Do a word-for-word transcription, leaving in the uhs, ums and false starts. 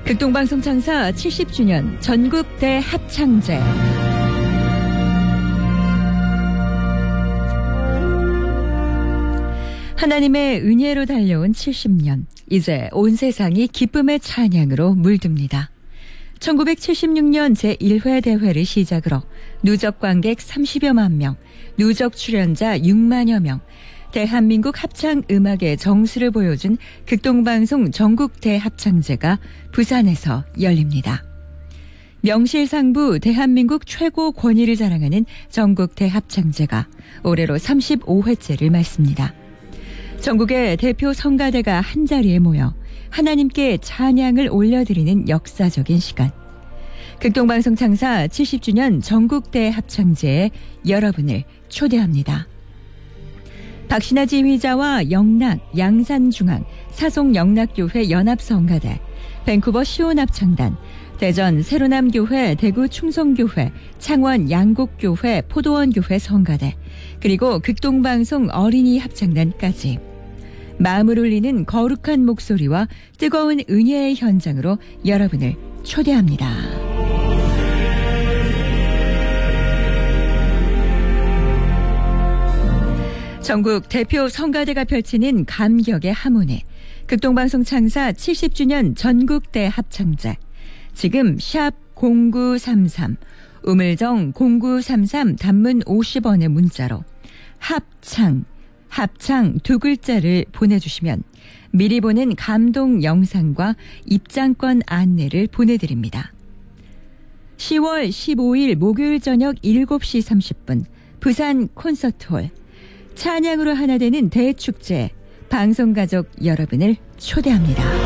극동방송 창사 칠십 주년 전국 대합창제. 하나님의 은혜로 달려온 칠십 년, 이제 온 세상이 기쁨의 찬양으로 물듭니다. 천구백칠십육 년 제일 회 대회를 시작으로 누적 관객 삼십여만 명, 누적 출연자 육만여 명, 대한민국 합창 음악의 정수를 보여준 극동방송 전국 대합창제가 부산에서 열립니다. 명실상부 대한민국 최고 권위를 자랑하는 전국 대합창제가 올해로 삼십오 회째를 맞습니다. 전국의 대표 성가대가 한자리에 모여 하나님께 찬양을 올려드리는 역사적인 시간. 극동방송 창사 칠십 주년 전국대 합창제에 여러분을 초대합니다. 박신하 지휘자와 영락, 양산중앙, 사송영락교회 연합성가대, 밴쿠버 시온합창단, 대전 세로남교회, 대구 충성교회, 창원 양곡교회, 포도원교회 성가대, 그리고 극동방송 어린이 합창단까지 마음을 울리는 거룩한 목소리와 뜨거운 은혜의 현장으로 여러분을 초대합니다. 전국 대표 성가대가 펼치는 감격의 하모니, 극동방송 창사 칠십 주년 전국대 합창제. 지금 샵 공구삼삼, 우물정 공구삼삼 단문 오십 원의 문자로 합창, 합창 두 글자를 보내주시면 미리 보는 감동 영상과 입장권 안내를 보내드립니다. 시월 십오일 목요일 저녁 일곱 시 삼십 분 부산 콘서트홀, 찬양으로 하나 되는 대축제, 방송가족 여러분을 초대합니다.